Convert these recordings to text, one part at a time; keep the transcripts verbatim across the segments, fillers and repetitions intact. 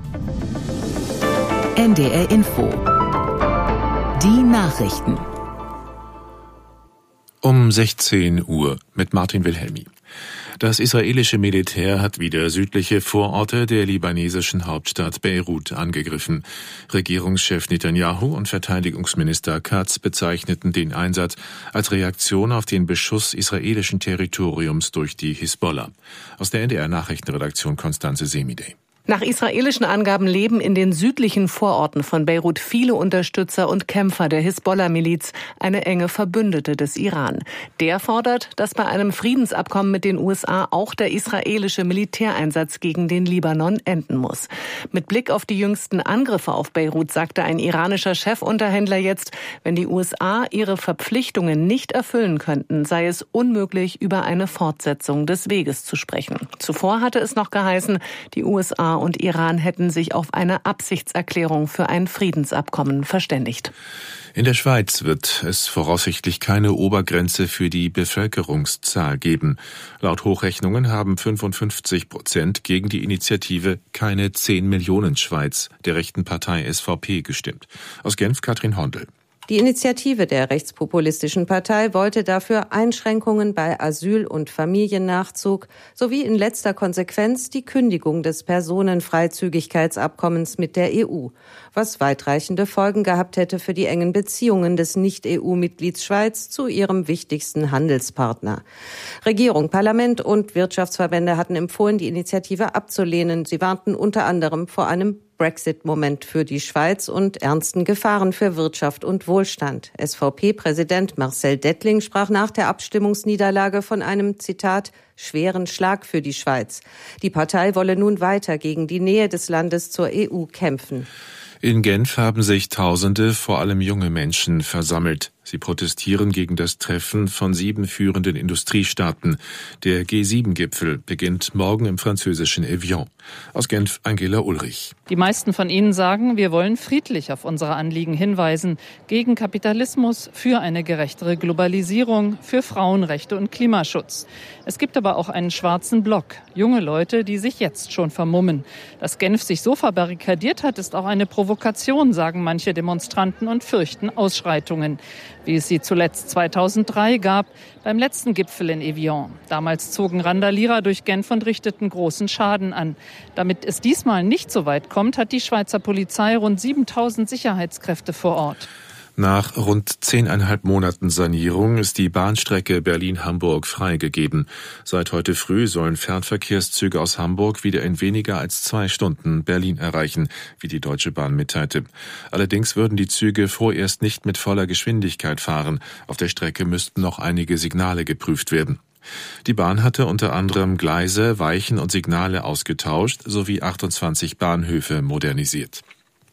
N D R Info. Die Nachrichten. Um sechzehn Uhr mit Martin Wilhelmi. Das israelische Militär hat wieder südliche Vororte der libanesischen Hauptstadt Beirut angegriffen. Regierungschef Netanyahu und Verteidigungsminister Katz bezeichneten den Einsatz als Reaktion auf den Beschuss israelischen Territoriums durch die Hisbollah. Aus der N D R-Nachrichtenredaktion Konstanze Semidey. Nach israelischen Angaben leben in den südlichen Vororten von Beirut viele Unterstützer und Kämpfer der Hisbollah-Miliz, eine enge Verbündete des Iran. Der fordert, dass bei einem Friedensabkommen mit den U S A auch der israelische Militäreinsatz gegen den Libanon enden muss. Mit Blick auf die jüngsten Angriffe auf Beirut sagte ein iranischer Chefunterhändler jetzt, wenn die U S A ihre Verpflichtungen nicht erfüllen könnten, sei es unmöglich, über eine Fortsetzung des Weges zu sprechen. Zuvor hatte es noch geheißen, die U S A und Iran hätten sich auf eine Absichtserklärung für ein Friedensabkommen verständigt. In der Schweiz wird es voraussichtlich keine Obergrenze für die Bevölkerungszahl geben. Laut Hochrechnungen haben fünfundfünfzig Prozent gegen die Initiative Keine zehn Millionen Schweiz der rechten Partei S V P gestimmt. Aus Genf Katrin Hondel. Die Initiative der rechtspopulistischen Partei wollte dafür Einschränkungen bei Asyl- und Familiennachzug sowie in letzter Konsequenz die Kündigung des Personenfreizügigkeitsabkommens mit der E U, was weitreichende Folgen gehabt hätte für die engen Beziehungen des Nicht-E U-Mitglieds Schweiz zu ihrem wichtigsten Handelspartner. Regierung, Parlament und Wirtschaftsverbände hatten empfohlen, die Initiative abzulehnen. Sie warnten unter anderem vor einem Brexit-Moment für die Schweiz und ernsten Gefahren für Wirtschaft und Wohlstand. S V P-Präsident Marcel Dettling sprach nach der Abstimmungsniederlage von einem, Zitat, schweren Schlag für die Schweiz. Die Partei wolle nun weiter gegen die Nähe des Landes zur E U kämpfen. In Genf haben sich Tausende, vor allem junge Menschen, versammelt. Sie protestieren gegen das Treffen von sieben führenden Industriestaaten. Der G sieben Gipfel beginnt morgen im französischen Evian. Aus Genf Angela Ulrich. Die meisten von ihnen sagen, wir wollen friedlich auf unsere Anliegen hinweisen. Gegen Kapitalismus, für eine gerechtere Globalisierung, für Frauenrechte und Klimaschutz. Es gibt aber auch einen schwarzen Block. Junge Leute, die sich jetzt schon vermummen. Dass Genf sich so verbarrikadiert hat, ist auch eine Provokation, sagen manche Demonstranten und fürchten Ausschreitungen. Wie es sie zuletzt zweitausenddrei gab, beim letzten Gipfel in Evian. Damals zogen Randalierer durch Genf und richteten großen Schaden an. Damit es diesmal nicht so weit kommt, hat die Schweizer Polizei rund siebentausend Sicherheitskräfte vor Ort. Nach rund zehneinhalb Monaten Sanierung ist die Bahnstrecke Berlin-Hamburg freigegeben. Seit heute früh sollen Fernverkehrszüge aus Hamburg wieder in weniger als zwei Stunden Berlin erreichen, wie die Deutsche Bahn mitteilte. Allerdings würden die Züge vorerst nicht mit voller Geschwindigkeit fahren. Auf der Strecke müssten noch einige Signale geprüft werden. Die Bahn hatte unter anderem Gleise, Weichen und Signale ausgetauscht sowie achtundzwanzig Bahnhöfe modernisiert.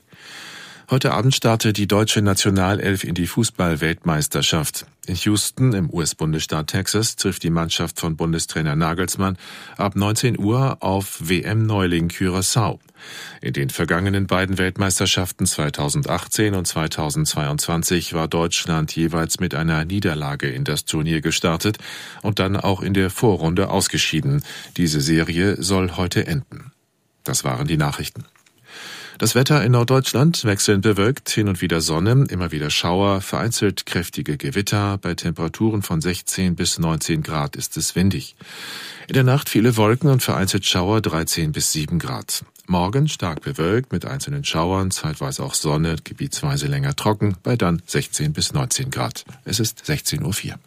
Heute Abend startet die deutsche Nationalelf in die Fußball-Weltmeisterschaft. In Houston im U S-Bundesstaat Texas trifft die Mannschaft von Bundestrainer Nagelsmann ab neunzehn Uhr auf W M-Neuling Curaçao. In den vergangenen beiden Weltmeisterschaften zweitausendachtzehn und zweitausendzweiundzwanzig war Deutschland jeweils mit einer Niederlage in das Turnier gestartet und dann auch in der Vorrunde ausgeschieden. Diese Serie soll heute enden. Das waren die Nachrichten. Das Wetter in Norddeutschland wechselnd bewölkt, hin und wieder Sonne, immer wieder Schauer, vereinzelt kräftige Gewitter. Bei Temperaturen von sechzehn bis neunzehn Grad ist es windig. In der Nacht viele Wolken und vereinzelt Schauer, dreizehn bis sieben Grad. Morgen stark bewölkt mit einzelnen Schauern, zeitweise auch Sonne, gebietsweise länger trocken, bei dann sechzehn bis neunzehn Grad. Es ist sechzehn Uhr vier.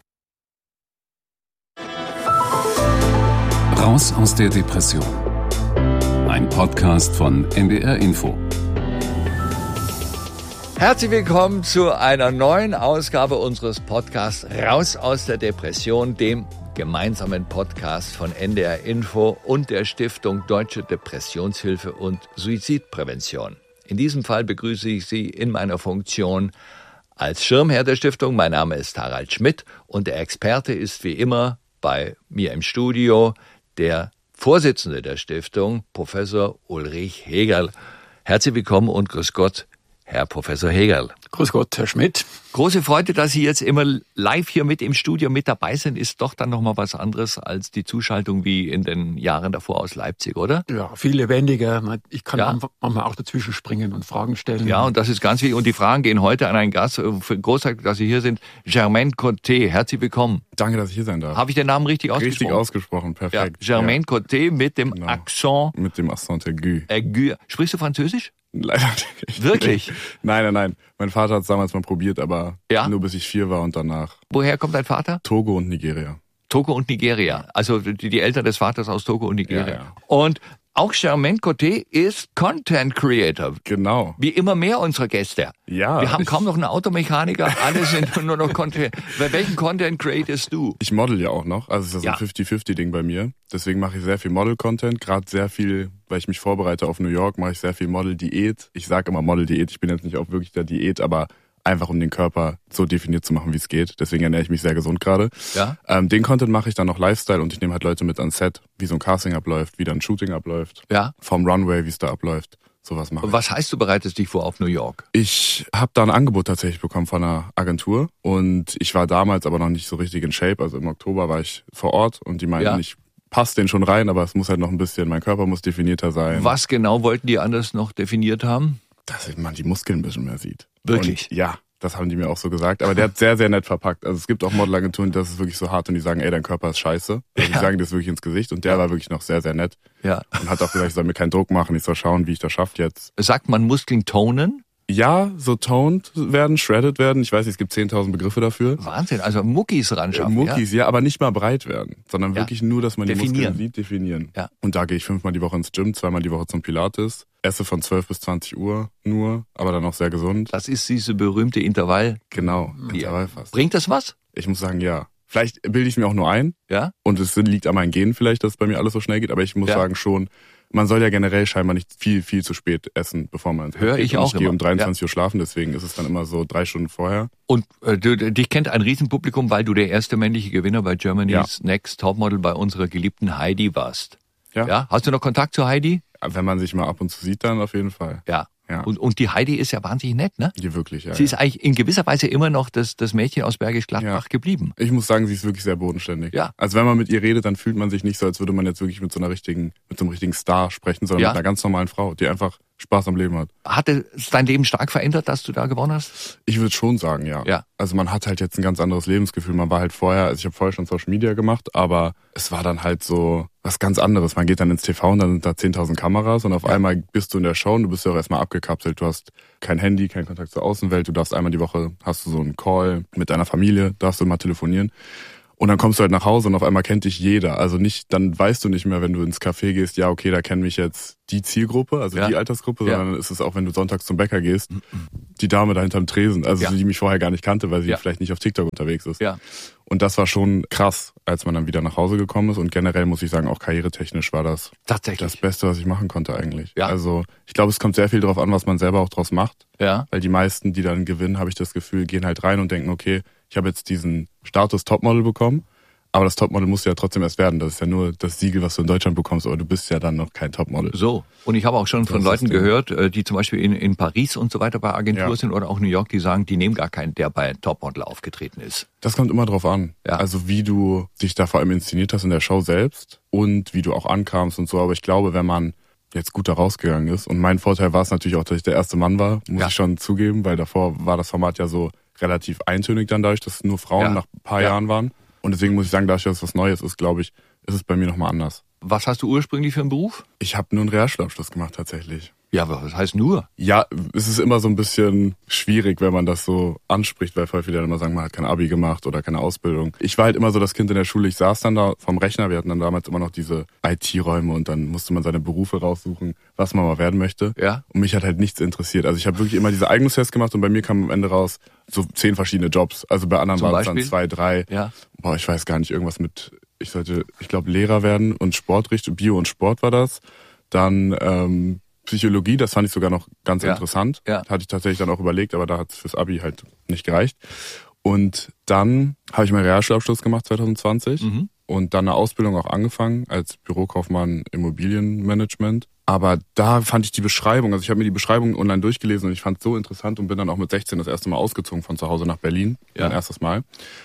Raus aus der Depression. Ein Podcast von N D R Info. Herzlich willkommen zu einer neuen Ausgabe unseres Podcasts Raus aus der Depression, dem gemeinsamen Podcast von N D R Info und der Stiftung Deutsche Depressionshilfe und Suizidprävention. In diesem Fall begrüße ich Sie in meiner Funktion als Schirmherr der Stiftung. Mein Name ist Harald Schmidt und der Experte ist wie immer bei mir im Studio der Vorsitzende der Stiftung, Professor Ulrich Hegerl. Herzlich willkommen und grüß Gott, Herr Professor Hegerl. Grüß Gott, Herr Schmidt. Große Freude, dass Sie jetzt immer live hier mit im Studio mit dabei sind, ist doch dann nochmal was anderes als die Zuschaltung wie in den Jahren davor aus Leipzig, oder? Ja, viel lebendiger. Ich kann ja. manchmal auch dazwischen springen und Fragen stellen. Ja, und das ist ganz wichtig. Und die Fragen gehen heute an einen Gast. Großartig, dass Sie hier sind. Germaine Coté, herzlich willkommen. Danke, dass ich hier sein darf. Habe ich den Namen richtig ausgesprochen? Richtig ausgesprochen, perfekt. Ja, Germaine ja. Coté mit dem genau. Akzent. Mit dem Accent aigu. aigu. Sprichst du Französisch? Leider nicht. Wirklich? Nein, nein, nein. Mein Vater hat es damals mal probiert, aber ja? nur bis ich vier war und danach. Woher kommt dein Vater? Togo und Nigeria. Togo und Nigeria. Also die, die Eltern des Vaters aus Togo und Nigeria. Ja, ja. Und auch Germaine Coté ist Content Creator. Genau. Wie immer mehr unserer Gäste. Ja. Wir haben kaum noch einen Automechaniker, alle sind nur noch Content. Bei welchen Content createst du? Ich model ja auch noch, also es ist das ja. ein fifty fifty Ding bei mir. Deswegen mache ich sehr viel Model-Content, gerade sehr viel, weil ich mich vorbereite auf New York, mache ich sehr viel Model-Diät. Ich sage immer Model-Diät, ich bin jetzt nicht auf wirklich der Diät, aber einfach um den Körper so definiert zu machen, wie es geht. Deswegen ernähre ich mich sehr gesund gerade. Ja. Ähm, den Content mache ich dann noch Lifestyle und ich nehme halt Leute mit ans Set, wie so ein Casting abläuft, wie dann ein Shooting abläuft. Ja. Vom Runway, wie es da abläuft. Sowas mache ich. Was heißt, du bereitest dich vor auf New York? Ich habe da ein Angebot tatsächlich bekommen von einer Agentur und ich war damals aber noch nicht so richtig in Shape. Also im Oktober war ich vor Ort und die meinten, ja. ich passe den schon rein, aber es muss halt noch ein bisschen, mein Körper muss definierter sein. Was genau wollten die anders noch definiert haben? Dass man die Muskeln ein bisschen mehr sieht. Wirklich? Und ja. Das haben die mir auch so gesagt. Aber der hat sehr, sehr nett verpackt. Also es gibt auch Modelagenturen, das ist wirklich so hart und die sagen, ey, dein Körper ist scheiße. Also ja. Die sagen das wirklich ins Gesicht und der war wirklich noch sehr, sehr nett. Ja. Und hat auch gesagt, ich soll mir keinen Druck machen, ich soll schauen, wie ich das schaffe jetzt. Sagt man Muskeln tonen? Ja, so toned werden, shredded werden. Ich weiß nicht, es gibt zehntausend Begriffe dafür. Wahnsinn, also Muckis ran schaffen. Äh, Muckis, ja? ja, aber nicht mal breit werden, sondern ja. wirklich nur, dass man definieren. die Muskeln sieht, definieren. Ja. Und da gehe ich fünfmal die Woche ins Gym, zweimal die Woche zum Pilates, esse von zwölf bis zwanzig Uhr nur, aber dann auch sehr gesund. Das ist diese berühmte Intervall. Genau, Intervallfasten. Bringt das was? Ich muss sagen, ja. Vielleicht bilde ich es mir auch nur ein. Ja. Und es liegt an meinen Genen vielleicht, dass es bei mir alles so schnell geht, aber ich muss ja. sagen schon, man soll ja generell scheinbar nicht viel, viel zu spät essen, bevor man ins Bett geht. Hör ich auch Ich gehe immer. um dreiundzwanzig ja. Uhr schlafen, deswegen ist es dann immer so drei Stunden vorher. Und äh, du, dich kennt ein Riesenpublikum, weil du der erste männliche Gewinner bei Germany's ja. Next Topmodel bei unserer geliebten Heidi warst. Ja. ja. Hast du noch Kontakt zu Heidi? Wenn man sich mal ab und zu sieht, dann auf jeden Fall. Ja. Ja. Und, und die Heidi ist ja wahnsinnig nett, ne? Ja, wirklich, ja. Sie ist ja. eigentlich in gewisser Weise immer noch das, das Mädchen aus Bergisch Gladbach ja. geblieben. Ich muss sagen, sie ist wirklich sehr bodenständig. Ja. Also wenn man mit ihr redet, dann fühlt man sich nicht so, als würde man jetzt wirklich mit so einer richtigen, mit so einem richtigen Star sprechen, sondern ja. mit einer ganz normalen Frau, die einfach Spaß am Leben hat. Hat es dein Leben stark verändert, dass du da gewonnen hast? Ich würde schon sagen, ja. ja. Also man hat halt jetzt ein ganz anderes Lebensgefühl. Man war halt vorher, also ich habe vorher schon Social Media gemacht, aber es war dann halt so was ganz anderes. Man geht dann ins T V und dann sind da zehntausend Kameras und auf ja. einmal bist du in der Show und du bist ja auch erstmal abgekapselt. Du hast kein Handy, keinen Kontakt zur Außenwelt. Du darfst einmal die Woche, hast du so einen Call mit deiner Familie, darfst du mal telefonieren. Und dann kommst du halt nach Hause und auf einmal kennt dich jeder. Also nicht, dann weißt du nicht mehr, wenn du ins Café gehst, ja, okay, da kennen mich jetzt die Zielgruppe, also ja. die Altersgruppe, sondern ja. dann ist es auch, wenn du sonntags zum Bäcker gehst, die Dame da hinterm Tresen, also ja. die mich vorher gar nicht kannte, weil sie ja. vielleicht nicht auf TikTok unterwegs ist. Ja. Und das war schon krass, als man dann wieder nach Hause gekommen ist. Und generell muss ich sagen, auch karrieretechnisch war das tatsächlich das Beste, was ich machen konnte eigentlich. Ja. Also ich glaube, es kommt sehr viel darauf an, was man selber auch draus macht. Ja. Weil die meisten, die dann gewinnen, habe ich das Gefühl, gehen halt rein und denken, okay, ich habe jetzt diesen Status Topmodel bekommen. Aber das Topmodel muss ja trotzdem erst werden. Das ist ja nur das Siegel, was du in Deutschland bekommst, aber du bist ja dann noch kein Topmodel. So. Und ich habe auch schon von Leuten gehört, die zum Beispiel in, in Paris und so weiter bei Agentur ja. sind oder auch New York, die sagen, die nehmen gar keinen, der bei Topmodel aufgetreten ist. Das kommt immer drauf an. Ja. Also wie du dich da vor allem inszeniert hast in der Show selbst und wie du auch ankamst und so. Aber ich glaube, wenn man jetzt gut da rausgegangen ist, und mein Vorteil war es natürlich auch, dass ich der erste Mann war, muss ja. ich schon zugeben, weil davor war das Format ja so relativ eintönig dann dadurch, dass es nur Frauen ja. nach ein paar ja. Jahren waren. Und deswegen muss ich sagen, dadurch, dass es was Neues ist, glaube ich, ist es bei mir nochmal anders. Was hast du ursprünglich für einen Beruf? Ich habe nur einen Realschulabschluss gemacht tatsächlich. Ja, aber was heißt nur? Ja, es ist immer so ein bisschen schwierig, wenn man das so anspricht, weil voll viele dann immer sagen, man hat kein Abi gemacht oder keine Ausbildung. Ich war halt immer so das Kind in der Schule, ich saß dann da vom Rechner, wir hatten dann damals immer noch diese I T-Räume und dann musste man seine Berufe raussuchen, was man mal werden möchte. Ja. Und mich hat halt nichts interessiert. Also ich habe wirklich immer diese Eignungstests gemacht und bei mir kam am Ende raus so zehn verschiedene Jobs. Also bei anderen waren es dann zwei, drei. Ja. Boah, ich weiß gar nicht, irgendwas mit, ich sollte, ich glaube Lehrer werden und Sportrichtung, Bio und Sport war das. Dann ähm, Psychologie, das fand ich sogar noch ganz ja. interessant. Ja. Hatte ich tatsächlich dann auch überlegt, aber da hat es fürs Abi halt nicht gereicht. Und dann habe ich meinen Realschulabschluss gemacht zwanzig zwanzig mhm. und dann eine Ausbildung auch angefangen als Bürokaufmann Immobilienmanagement. Aber da fand ich die Beschreibung, also ich habe mir die Beschreibung online durchgelesen und ich fand es so interessant und bin dann auch mit sechzehn das erste Mal ausgezogen von zu Hause nach Berlin, ja. mein erstes Mal.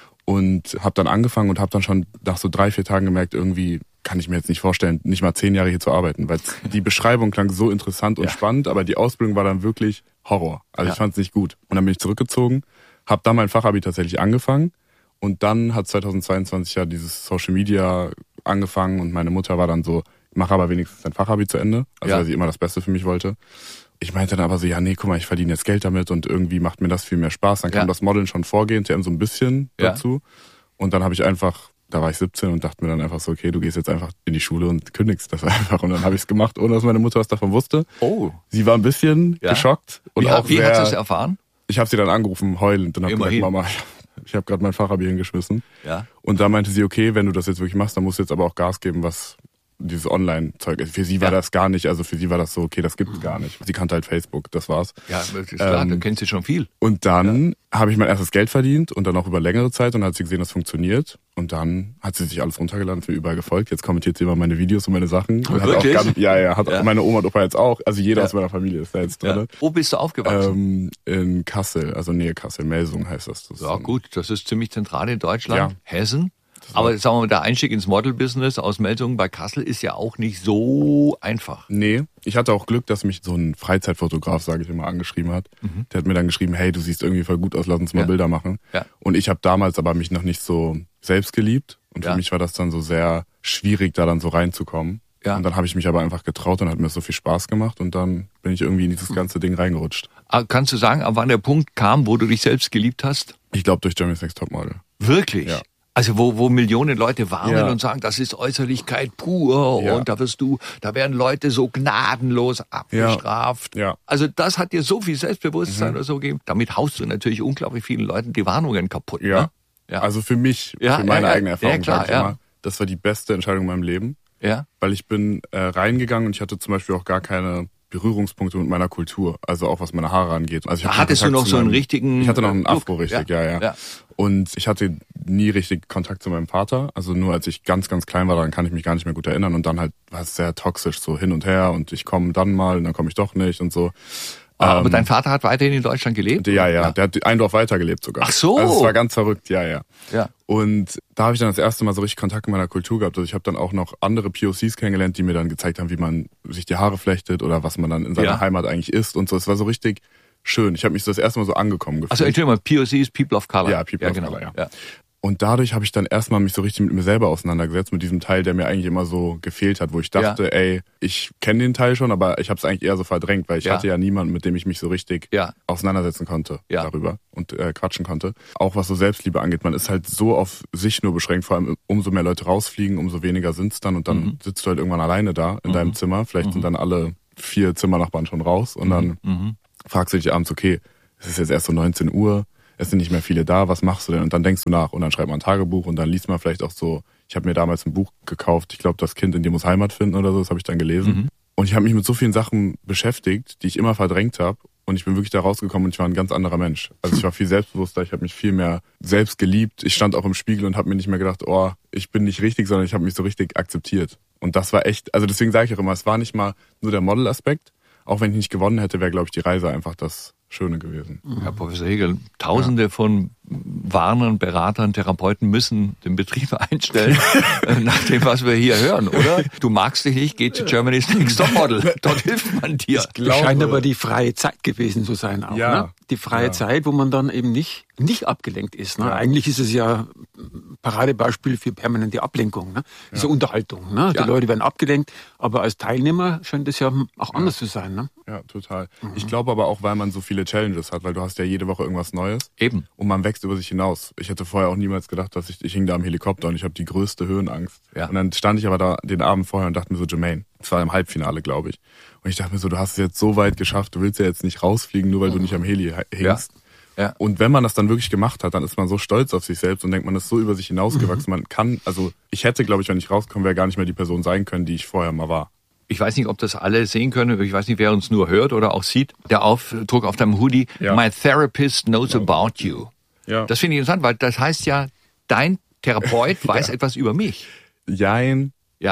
Und habe dann angefangen und habe dann schon nach so drei, vier Tagen gemerkt, irgendwie kann ich mir jetzt nicht vorstellen, nicht mal zehn Jahre hier zu arbeiten, weil die Beschreibung klang so interessant und ja. spannend, aber die Ausbildung war dann wirklich Horror. Also ja. ich fand es nicht gut. Und dann bin ich zurückgezogen, habe dann mein Fachabi tatsächlich angefangen und dann hat zweitausendzweiundzwanzig ja dieses Social Media angefangen und meine Mutter war dann so, mach aber wenigstens dein Fachabi zu Ende, also ja. weil sie immer das Beste für mich wollte. Ich meinte dann aber so, ja nee, guck mal, ich verdiene jetzt Geld damit und irgendwie macht mir das viel mehr Spaß. Dann kam ja. das Modeln schon vorgehend, so ein bisschen ja. dazu. Und dann habe ich einfach, da war ich siebzehn und dachte mir dann einfach so, okay, du gehst jetzt einfach in die Schule und kündigst das einfach. Und dann habe ich es gemacht, ohne dass meine Mutter was davon wusste. Oh. Sie war ein bisschen ja. geschockt. Und wie auch wie sehr, hat sie es erfahren? Ich habe sie dann angerufen, heulend, und habe gesagt, Mama, ich habe gerade mein Fachabi hingeschmissen. Ja. Und da meinte sie, okay, wenn du das jetzt wirklich machst, dann musst du jetzt aber auch Gas geben, was dieses Online-Zeug ist. Für sie war ja. das gar nicht, also für sie war das so, okay, das gibt's gar nicht. Sie kannte halt Facebook, das war's. Ja, das ist klar, ähm, dann kennt sie schon viel. Und dann ja. habe ich mein erstes Geld verdient und dann auch über längere Zeit und dann hat sie gesehen, das funktioniert. Und dann hat sie sich alles runtergeladen, ist mir überall gefolgt. Jetzt kommentiert sie immer meine Videos und meine Sachen. Und hat wirklich? Auch ganz, ja, ja, hat ja. meine Oma und Opa jetzt auch. Also jeder ja. aus meiner Familie ist da jetzt drin. Ja. Wo bist du aufgewachsen? Ähm, in Kassel, also Nähe Kassel, Melsung heißt das. das ja gut, das ist ziemlich zentral in Deutschland. Ja. Hessen. Aber sagen wir mal, der Einstieg ins Model-Business aus Melsungen bei Kassel ist ja auch nicht so einfach. Nee, ich hatte auch Glück, dass mich so ein Freizeitfotograf, sage ich immer, angeschrieben hat. Mhm. Der hat mir dann geschrieben, hey, du siehst irgendwie voll gut aus, lass uns mal ja. Bilder machen. Ja. Und ich habe damals aber mich noch nicht so selbst geliebt. Und für ja. mich war das dann so sehr schwierig, da dann so reinzukommen. Ja. Und dann habe ich mich aber einfach getraut und hat mir so viel Spaß gemacht. Und dann bin ich irgendwie in dieses ganze Ding reingerutscht. Kannst du sagen, ab wann der Punkt kam, wo du dich selbst geliebt hast? Ich glaube durch Germany's Next Topmodel. Wirklich? Ja. Also wo wo Millionen Leute warnen ja. und sagen, das ist Äußerlichkeit pur ja. und da wirst du, da werden Leute so gnadenlos abgestraft. Ja. Ja. Also das hat dir so viel Selbstbewusstsein mhm. oder so gegeben. Damit haust du natürlich unglaublich vielen Leuten die Warnungen kaputt. Ja. Ne? Ja. Also für mich, ja, für meine ja, eigene Erfahrung, ja, klar, sag ich ja. immer, das war die beste Entscheidung in meinem Leben. Ja. Weil ich bin äh, reingegangen und ich hatte zum Beispiel auch gar keine Berührungspunkte mit meiner Kultur, also auch was meine Haare angeht. Also ich da hattest du noch so einen richtigen... Ich hatte noch einen Afro, Look. richtig, ja. Ja, ja, ja. Und ich hatte nie richtig Kontakt zu meinem Vater. Also nur als ich ganz, ganz klein war, daran kann ich mich gar nicht mehr gut erinnern. Und dann halt war es sehr toxisch, so hin und her. Und ich komme dann mal und dann komme ich doch nicht und so. Aber ähm, dein Vater hat weiterhin in Deutschland gelebt? Ja, ja, ja. Der hat ein Dorf weitergelebt sogar. Ach so. Also es war ganz verrückt, ja, ja. ja. Und da habe ich dann das erste Mal so richtig Kontakt mit meiner Kultur gehabt. Also ich habe dann auch noch andere P O Cs kennengelernt, die mir dann gezeigt haben, wie man sich die Haare flechtet oder was man dann in seiner ja. Heimat eigentlich isst und so. Es war so richtig schön. Ich habe mich so das erste Mal so angekommen gefühlt. Also Entschuldigung mal, P O Cs, People of Color. Ja, People ja, of genau. Color, ja. ja. Und dadurch habe ich dann erstmal mich so richtig mit mir selber auseinandergesetzt, mit diesem Teil, der mir eigentlich immer so gefehlt hat, wo ich dachte, ja. ey, ich kenne den Teil schon, aber ich habe es eigentlich eher so verdrängt, weil ich ja. hatte ja niemanden, mit dem ich mich so richtig ja. auseinandersetzen konnte ja. darüber und äh, quatschen konnte. Auch was so Selbstliebe angeht, man ist halt so auf sich nur beschränkt, vor allem umso mehr Leute rausfliegen, umso weniger sind's dann und dann mhm. sitzt du halt irgendwann alleine da in mhm. deinem Zimmer, vielleicht mhm. sind dann alle vier Zimmernachbarn schon raus und dann mhm. fragst du dich abends, okay, es ist jetzt erst so neunzehn Uhr, es sind nicht mehr viele da, was machst du denn? Und dann denkst du nach und dann schreibt man ein Tagebuch und dann liest man vielleicht auch so, ich habe mir damals ein Buch gekauft, ich glaube, das Kind in dir muss Heimat finden oder so, das habe ich dann gelesen. Mhm. Und ich habe mich mit so vielen Sachen beschäftigt, die ich immer verdrängt habe und ich bin wirklich da rausgekommen und ich war ein ganz anderer Mensch. Also ich war viel selbstbewusster, ich habe mich viel mehr selbst geliebt. Ich stand auch im Spiegel und habe mir nicht mehr gedacht, oh, ich bin nicht richtig, sondern ich habe mich so richtig akzeptiert. Und das war echt, also deswegen sage ich auch immer, es war nicht mal nur der Model-Aspekt. Auch wenn ich nicht gewonnen hätte, wäre, glaube ich, die Reise einfach das Schöne gewesen. Herr Professor Hegel, Tausende ja. von Warnern, Beratern, Therapeuten müssen den Betrieb einstellen, nach dem, was wir hier hören, oder? Du magst dich nicht, geh zu Germany's Next Topmodel. Dort hilft man dir. Das scheint aber die freie Zeit gewesen zu sein auch. Ja. Ne? Die freie ja. Zeit, wo man dann eben nicht nicht abgelenkt ist. Ne? Ja. Eigentlich ist es ja Paradebeispiel für permanente Ablenkung. Ne? Ja. So Unterhaltung. Ne? Ja. Die Leute werden abgelenkt, aber als Teilnehmer scheint es ja auch anders ja. zu sein. Ne? Ja, total. Mhm. Ich glaube aber auch, weil man so viele Challenges hat, weil du hast ja jede Woche irgendwas Neues. Eben. Und man wächst über sich hinaus. Ich hätte vorher auch niemals gedacht, dass ich, ich hing da am Helikopter und ich habe die größte Höhenangst. Ja. Und dann stand ich aber da den Abend vorher und dachte mir so, Jermaine, das war im Halbfinale, glaube ich. Und ich dachte mir so, du hast es jetzt so weit geschafft, du willst ja jetzt nicht rausfliegen, nur weil du nicht am Heli hängst. Ja. Ja. Und wenn man das dann wirklich gemacht hat, dann ist man so stolz auf sich selbst und denkt, man ist so über sich hinausgewachsen. Mhm. Man kann, also ich hätte, glaube ich, wenn ich rauskomme, wäre gar nicht mehr die Person sein können, die ich vorher mal war. Ich weiß nicht, ob das alle sehen können. Ich weiß nicht, wer uns nur hört oder auch sieht. Der Aufdruck auf deinem Hoodie, ja. My therapist knows ja. about you. Ja. Das finde ich interessant, weil das heißt ja, dein Therapeut weiß ja. etwas über mich. Jein. Jein?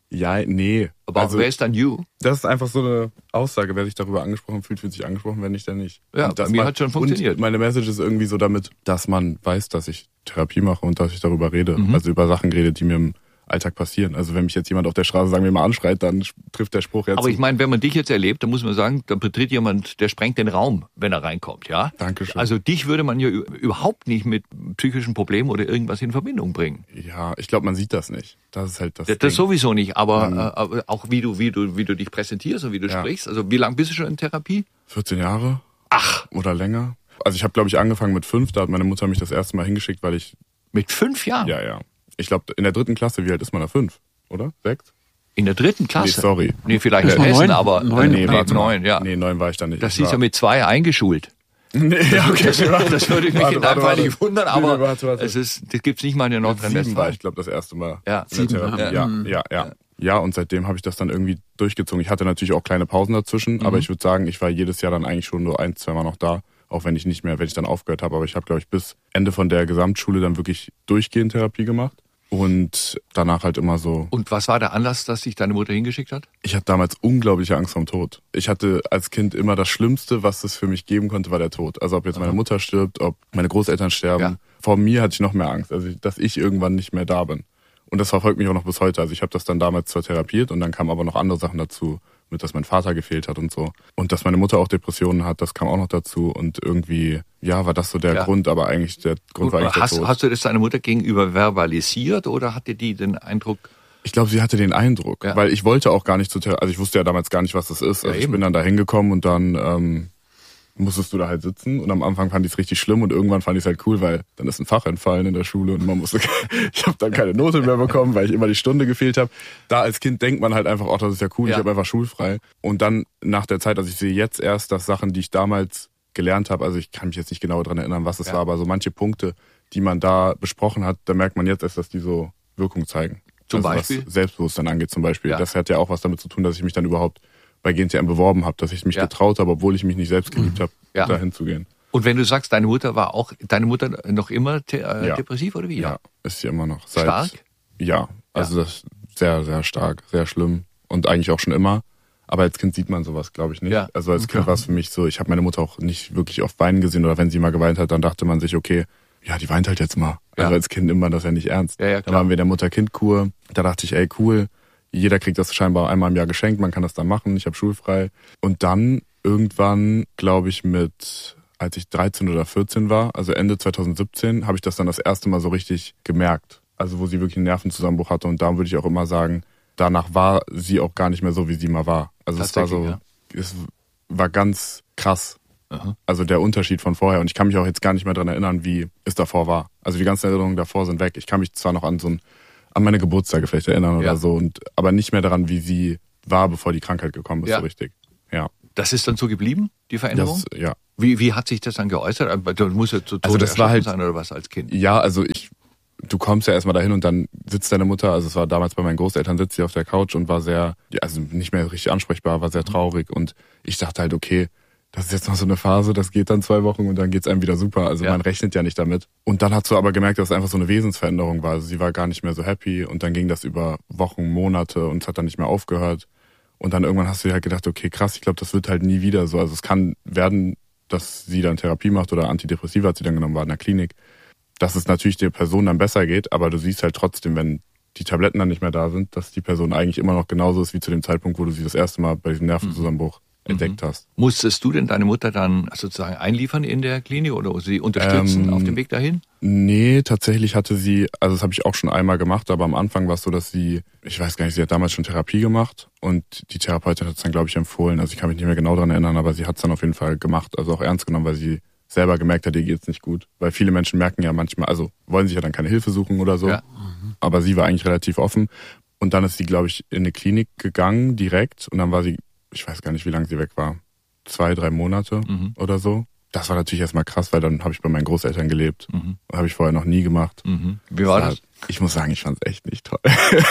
Ja, nee. Aber also, wer ist dann you? Das ist einfach so eine Aussage. Wer sich darüber angesprochen fühlt, fühlt sich angesprochen, wenn nicht, dann nicht. Ja, bei mir hat schon funktioniert. Und meine Message ist irgendwie so damit, dass man weiß, dass ich Therapie mache und dass ich darüber rede. Mhm. Also über Sachen rede, die mir im Alltag passieren. Also wenn mich jetzt jemand auf der Straße, sagen wir mal, anschreit, dann trifft der Spruch jetzt. Aber ich meine, wenn man dich jetzt erlebt, dann muss man sagen, dann betritt jemand, der sprengt den Raum, wenn er reinkommt, ja? Dankeschön. Also dich würde man ja überhaupt nicht mit psychischen Problemen oder irgendwas in Verbindung bringen. Ja, ich glaube, man sieht das nicht. Das ist halt das. Das, das sowieso nicht, aber, mhm. äh, aber auch wie du, wie du, wie du dich präsentierst und wie du ja. sprichst. Also wie lange bist du schon in Therapie? vierzehn Jahre. Ach. Oder länger. Also ich habe, glaube ich, angefangen mit fünf. Da hat meine Mutter mich das erste Mal hingeschickt, weil ich... Mit fünf Jahren? Ja, ja. Ich glaube, in der dritten Klasse, wie alt ist man da? Fünf? Oder? Sechs? In der dritten Klasse? Nee, sorry. Nee, vielleicht in Hessen, aber neun, nee, nee, neun, ja. Nee, neun war ich da nicht. Das ist ja mit zwei eingeschult. Nee, ja, okay. Das, das würde mich warte, in deinem Fall nicht wundern, aber nee, warte, warte. es ist, das gibt's nicht mal in der Nordrhein-Westfalen. war ich glaube das erste Mal. Ja, in der Therapie. Ja, ja, ja, ja. Ja, und seitdem habe ich das dann irgendwie durchgezogen. Ich hatte natürlich auch kleine Pausen dazwischen, mhm. aber ich würde sagen, ich war jedes Jahr dann eigentlich schon nur ein, zwei Mal noch da, auch wenn ich nicht mehr, wenn ich dann aufgehört habe. Aber ich habe, glaube ich, bis Ende von der Gesamtschule dann wirklich durchgehend Therapie gemacht. Und danach halt immer so. Und was war der Anlass, dass dich deine Mutter hingeschickt hat? Ich hatte damals unglaubliche Angst vorm Tod. Ich hatte als Kind immer das Schlimmste, was es für mich geben konnte, war der Tod. Also ob jetzt meine Mutter stirbt, ob meine Großeltern sterben. Ja. Vor mir hatte ich noch mehr Angst, also dass ich irgendwann nicht mehr da bin. Und das verfolgt mich auch noch bis heute. Also ich habe das dann damals zwar therapiert und dann kamen aber noch andere Sachen dazu, mit dass mein Vater gefehlt hat und so. Und dass meine Mutter auch Depressionen hat, das kam auch noch dazu. Und irgendwie, ja, war das so der ja. Grund, aber eigentlich der Grund Gut, war eigentlich hast, der Tod. Hast du das deiner Mutter gegenüber verbalisiert oder hatte die den Eindruck? Ich glaube, sie hatte den Eindruck, ja. weil ich wollte auch gar nicht zu Therapie, also ich wusste ja damals gar nicht, was das ist. Also ja, ich bin dann da hingekommen und dann ähm, musstest du da halt sitzen und am Anfang fand ich es richtig schlimm und irgendwann fand ich es halt cool, weil dann ist ein Fach entfallen in der Schule und man musste, ich habe dann keine Note mehr bekommen, weil ich immer die Stunde gefehlt habe. Da als Kind denkt man halt einfach, ach, das ist ja cool, ja. ich habe einfach schulfrei. Und dann nach der Zeit, also ich sehe jetzt erst, dass Sachen, die ich damals gelernt habe, also ich kann mich jetzt nicht genau daran erinnern, was es ja. war, aber so manche Punkte, die man da besprochen hat, da merkt man jetzt erst, dass die so Wirkung zeigen. Zum also Beispiel? Was Selbstbewusstsein angeht zum Beispiel. Ja. Das hat ja auch was damit zu tun, dass ich mich dann überhaupt bei G N T M beworben habe, dass ich mich ja. getraut habe, obwohl ich mich nicht selbst geliebt habe, ja. da hinzugehen. Und wenn du sagst, deine Mutter war auch, deine Mutter noch immer te- äh, ja. depressiv oder wie? Ja, ist sie immer noch. Seit, stark? Ja, also ja. das ist sehr, sehr stark, sehr schlimm und eigentlich auch schon immer. Aber als Kind sieht man sowas, glaube ich, nicht. Ja. Also als Kind okay. war es für mich so, ich habe meine Mutter auch nicht wirklich oft weinen gesehen oder wenn sie mal geweint hat, dann dachte man sich, okay, ja, die weint halt jetzt mal. Ja. Also als Kind nimmt man das ja nicht ernst. Ja, ja, dann waren wir in der Mutter-Kind-Kur, da dachte ich, ey, cool, jeder kriegt das scheinbar einmal im Jahr geschenkt, man kann das dann machen, ich habe schulfrei. Und dann irgendwann, glaube ich, mit, als ich dreizehn oder vierzehn war, also Ende zwanzig siebzehn, habe ich das dann das erste Mal so richtig gemerkt. Also wo sie wirklich einen Nervenzusammenbruch hatte. Und da würde ich auch immer sagen, danach war sie auch gar nicht mehr so, wie sie mal war. Also es war so, ja. es war ganz krass. Aha. Also der Unterschied von vorher. Und ich kann mich auch jetzt gar nicht mehr daran erinnern, wie es davor war. Also die ganzen Erinnerungen davor sind weg. Ich kann mich zwar noch an so ein an meine Geburtstage vielleicht erinnern ja. oder so, und aber nicht mehr daran, wie sie war, bevor die Krankheit gekommen ist, ja. so richtig. Ja. Das ist dann so geblieben, die Veränderung? Das, ja. Wie, wie hat sich das dann geäußert? Du musst ja zu Tode also das war halt, sein oder was als Kind? Ja, also ich, du kommst ja erstmal dahin und dann sitzt deine Mutter, also es war damals bei meinen Großeltern, sitzt sie auf der Couch und war sehr, also nicht mehr richtig ansprechbar, war sehr traurig und ich dachte halt, okay, das ist jetzt noch so eine Phase, das geht dann zwei Wochen und dann geht's einem wieder super. Also ja. man rechnet ja nicht damit. Und dann hast du aber gemerkt, dass es einfach so eine Wesensveränderung war. Also sie war gar nicht mehr so happy und dann ging das über Wochen, Monate und es hat dann nicht mehr aufgehört. Und dann irgendwann hast du dir halt gedacht, okay, krass, ich glaube, das wird halt nie wieder so. Also es kann werden, dass sie dann Therapie macht oder Antidepressiva hat sie dann genommen, war in der Klinik. Dass es natürlich der Person dann besser geht, aber du siehst halt trotzdem, wenn die Tabletten dann nicht mehr da sind, dass die Person eigentlich immer noch genauso ist wie zu dem Zeitpunkt, wo du sie das erste Mal bei diesem Nervenzusammenbruch entdeckt hast. Musstest du denn deine Mutter dann sozusagen einliefern in der Klinik oder sie unterstützen ähm, auf dem Weg dahin? Nee, tatsächlich hatte sie, also das habe ich auch schon einmal gemacht, aber am Anfang war es so, dass sie, ich weiß gar nicht, sie hat damals schon Therapie gemacht und die Therapeutin hat es dann, glaube ich, empfohlen. Also ich kann mich nicht mehr genau daran erinnern, aber sie hat es dann auf jeden Fall gemacht, also auch ernst genommen, weil sie selber gemerkt hat, ihr geht's nicht gut. Weil viele Menschen merken ja manchmal, also wollen sich ja dann keine Hilfe suchen oder so, ja. aber sie war eigentlich relativ offen. Und dann ist sie, glaube ich, in eine Klinik gegangen direkt und dann war sie, ich weiß gar nicht, wie lange sie weg war. Zwei, drei Monate mhm. oder so. Das war natürlich erstmal krass, weil dann habe ich bei meinen Großeltern gelebt. Mhm. Habe ich vorher noch nie gemacht. Mhm. Wie war das? das? Ich muss sagen, ich fand es echt nicht toll.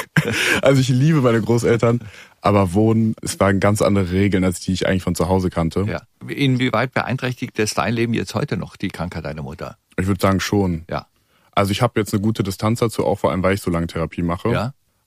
Also ich liebe meine Großeltern, aber Wohnen, es waren ganz andere Regeln, als die ich eigentlich von zu Hause kannte. Ja. Inwieweit beeinträchtigt das dein Leben jetzt heute noch, die Krankheit deiner Mutter? Ich würde sagen schon. Ja. Also ich habe jetzt eine gute Distanz dazu, auch vor allem, weil ich so lange Therapie mache. Ja.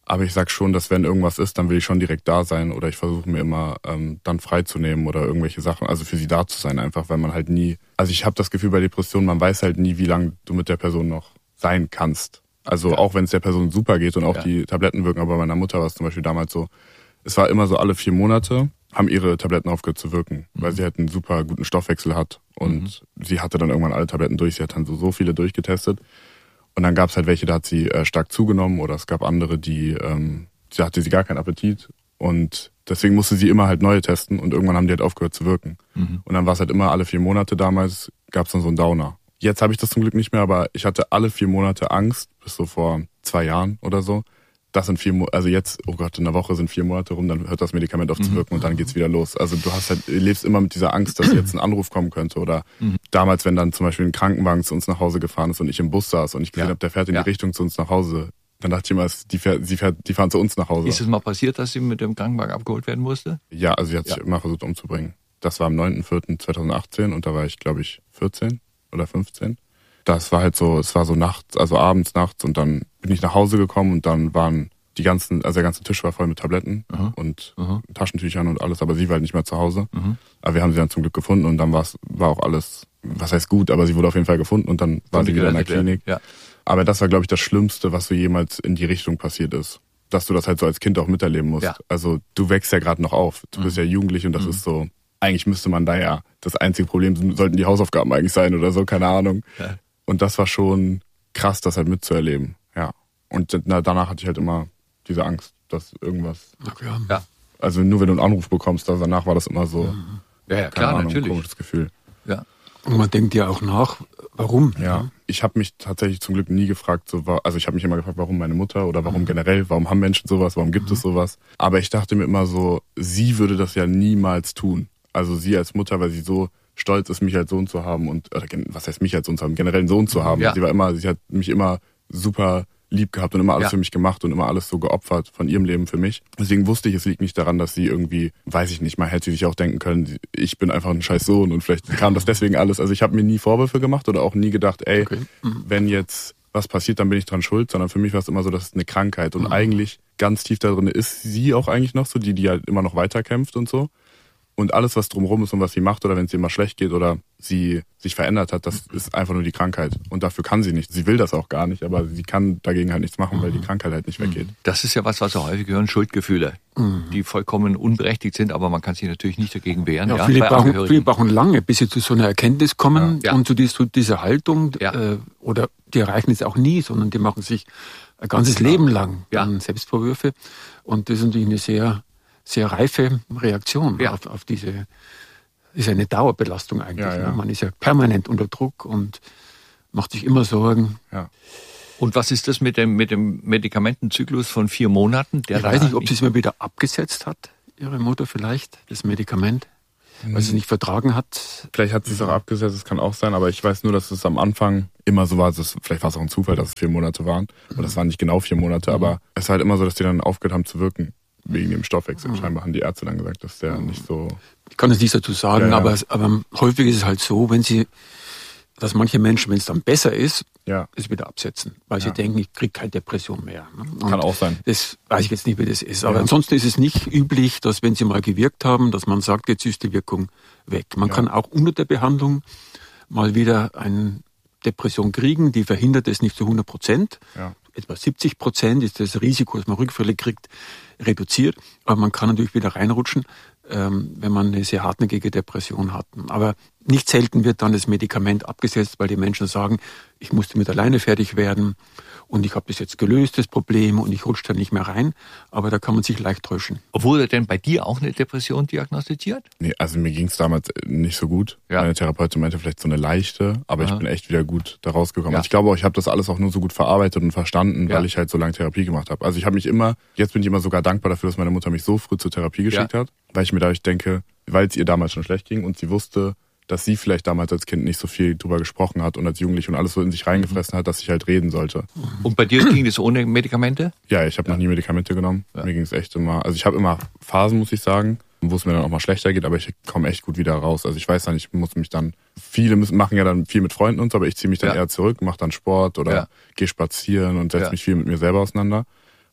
Aber ich sag schon, dass wenn irgendwas ist, dann will ich schon direkt da sein oder ich versuche mir immer ähm, dann freizunehmen oder irgendwelche Sachen, also für sie da zu sein einfach, weil man halt nie, also ich habe das Gefühl bei Depressionen, man weiß halt nie, wie lange du mit der Person noch sein kannst. Also ja. auch wenn es der Person super geht und auch ja. die Tabletten wirken, aber bei meiner Mutter war es zum Beispiel damals so, es war immer so alle vier Monate haben ihre Tabletten aufgehört zu wirken, mhm. weil sie halt einen super guten Stoffwechsel hat und mhm. sie hatte dann irgendwann alle Tabletten durch, sie hat dann so, so viele durchgetestet. Und dann gab es halt welche, da hat sie äh, stark zugenommen oder es gab andere, die, ähm, da hatte sie gar keinen Appetit und deswegen musste sie immer halt neue testen und irgendwann haben die halt aufgehört zu wirken. Mhm. Und dann war es halt immer alle vier Monate damals, gab es dann so einen Downer. Jetzt habe ich das zum Glück nicht mehr, aber ich hatte alle vier Monate Angst, bis so vor zwei Jahren oder so. Das sind vier Monate, also jetzt, oh Gott, in der Woche sind vier Monate rum, dann hört das Medikament auf zu wirken und dann geht's wieder los. Also du hast halt, lebst immer mit dieser Angst, dass jetzt ein Anruf kommen könnte oder mhm. damals, wenn dann zum Beispiel ein Krankenwagen zu uns nach Hause gefahren ist und ich im Bus saß und ich gesehen ja. habe, der fährt in ja. die Richtung zu uns nach Hause, dann dachte ich immer, die, fährt, sie fährt, die fahren zu uns nach Hause. Ist es mal passiert, dass sie mit dem Krankenwagen abgeholt werden musste? Ja, also sie hat ja. sich immer versucht umzubringen. Das war am neunten vierten zweitausendachtzehn und da war ich, glaube ich, vierzehn oder fünfzehn. Das war halt so, es war so nachts, also abends, nachts und dann bin ich nach Hause gekommen und dann waren die ganzen, also der ganze Tisch war voll mit Tabletten aha, und aha. Taschentüchern und alles, aber sie war halt nicht mehr zu Hause. Aha. Aber wir haben sie dann zum Glück gefunden und dann war's, war auch alles, was heißt gut, aber sie wurde auf jeden Fall gefunden und dann war sie wieder in der Klinik. Ja. Aber das war, glaube ich, das Schlimmste, was so jemals in die Richtung passiert ist. Dass du das halt so als Kind auch miterleben musst. Ja. Also du wächst ja gerade noch auf, du mhm. bist ja jugendlich und das mhm. ist so, eigentlich müsste man da ja, das einzige Problem sollten die Hausaufgaben eigentlich sein oder so, keine Ahnung. Ja. Und das war schon krass, das halt mitzuerleben. Ja. Und na, danach hatte ich halt immer diese Angst, dass irgendwas. Okay. Ja. Also nur wenn du einen Anruf bekommst, also danach war das immer so. Mhm. Ja, ja, klar, Ahnung, natürlich. Ein komisches Gefühl. Ja. Und man denkt ja auch nach, warum? Ja. Ich habe mich tatsächlich zum Glück nie gefragt, so, also ich habe mich immer gefragt, warum meine Mutter oder warum mhm. generell, warum haben Menschen sowas, warum gibt mhm. es sowas? Aber ich dachte mir immer so, sie würde das ja niemals tun. Also sie als Mutter, weil sie so stolz ist, mich als Sohn zu haben und, oder was heißt mich als Sohn zu haben, generell einen Sohn zu haben. Ja. Sie war immer, sie hat mich immer super lieb gehabt und immer alles ja. für mich gemacht und immer alles so geopfert von ihrem Leben für mich. Deswegen wusste ich, es liegt nicht daran, dass sie irgendwie, weiß ich nicht, mal hätte sie sich auch denken können, ich bin einfach ein scheiß Sohn und vielleicht kam das deswegen alles. Also ich habe mir nie Vorwürfe gemacht oder auch nie gedacht, ey, okay. mhm. wenn jetzt was passiert, dann bin ich dran schuld, sondern für mich war es immer so, das ist eine Krankheit und mhm. eigentlich ganz tief da drin ist sie auch eigentlich noch so, die, die halt immer noch weiterkämpft und so. Und alles, was drumherum ist und was sie macht oder wenn es ihr mal schlecht geht oder sie sich verändert hat, das ist einfach nur die Krankheit. Und dafür kann sie nicht. Sie will das auch gar nicht, aber sie kann dagegen halt nichts machen, weil die Krankheit halt nicht weggeht. Das ist ja was, was wir häufig hören, Schuldgefühle, mhm. die vollkommen unberechtigt sind, aber man kann sich natürlich nicht dagegen wehren. Ja, ja, viele, brauchen, viele brauchen lange, bis sie zu so einer Erkenntnis kommen ja. und zu dieser, dieser Haltung ja. äh, oder die erreichen es auch nie, sondern die machen sich ein ganzes ja. Leben lang ja. Selbstvorwürfe. Und das ist natürlich eine sehr sehr reife Reaktion ja. auf, auf diese, ist eine Dauerbelastung eigentlich. Ja, ja. Man ist ja permanent unter Druck und macht sich immer Sorgen. Ja. Und was ist das mit dem, mit dem Medikamentenzyklus von vier Monaten? Der ich weiß nicht, ob sie es mal wieder abgesetzt hat, ihre Mutter vielleicht, das Medikament, mhm. weil sie es nicht vertragen hat. Vielleicht hat sie es auch abgesetzt, das kann auch sein, aber ich weiß nur, dass es am Anfang immer so war, dass, vielleicht war es auch ein Zufall, dass es vier Monate waren, und das waren nicht genau vier Monate, mhm. aber es war halt immer so, dass die dann aufgehört haben zu wirken. Wegen dem Stoffwechsel. Mhm. Scheinbar haben die Ärzte dann gesagt, dass der nicht so... Ich kann es nicht dazu sagen, ja, ja. Aber, aber häufig ist es halt so, wenn sie, dass manche Menschen, wenn es dann besser ist, ja. es wieder absetzen. Weil ja. sie denken, ich kriege keine Depression mehr. Und kann auch sein. Das weiß ich jetzt nicht, wie das ist. Aber ja. ansonsten ist es nicht üblich, dass wenn sie mal gewirkt haben, dass man sagt, jetzt ist die Wirkung weg. Man ja. kann auch unter der Behandlung mal wieder eine Depression kriegen, die verhindert es nicht zu hundert Prozent. Ja. Etwa siebzig Prozent ist das Risiko, dass man Rückfälle kriegt, reduziert. Aber man kann natürlich wieder reinrutschen, ähm, wenn man eine sehr hartnäckige Depression hat. Aber nicht selten wird dann das Medikament abgesetzt, weil die Menschen sagen, ich musste mit alleine fertig werden und ich habe das jetzt gelöst, das Problem, und ich rutsche da nicht mehr rein. Aber da kann man sich leicht täuschen. Wurde denn bei dir auch eine Depression diagnostiziert? Nee, also mir ging es damals nicht so gut. Ja. Meine Therapeutin meinte vielleicht so eine leichte, aber Aha. ich bin echt wieder gut da rausgekommen. Ja. Ich glaube auch, ich habe das alles auch nur so gut verarbeitet und verstanden, ja. weil ich halt so lange Therapie gemacht habe. Also ich habe mich immer, jetzt bin ich immer sogar dankbar dafür, dass meine Mutter mich so früh zur Therapie geschickt ja. hat, weil ich mir dadurch denke, weil es ihr damals schon schlecht ging und sie wusste, dass sie vielleicht damals als Kind nicht so viel drüber gesprochen hat und als Jugendliche und alles so in sich reingefressen hat, dass ich halt reden sollte. Und bei dir ging das ohne Medikamente? Ja, ich habe ja. noch nie Medikamente genommen. Ja. Mir ging es echt immer, also ich habe immer Phasen, muss ich sagen, wo es mir dann auch mal schlechter geht, aber ich komme echt gut wieder raus. Also ich weiß dann, ich muss mich dann, viele müssen, machen ja dann viel mit Freunden und so, aber ich ziehe mich dann ja. eher zurück, mache dann Sport oder ja. gehe spazieren und setze ja. mich viel mit mir selber auseinander.